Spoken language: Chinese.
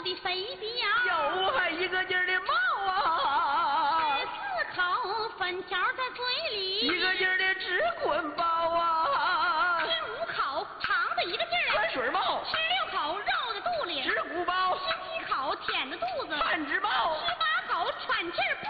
的飞镖， 哟，还一个劲儿的冒啊！ 四口分条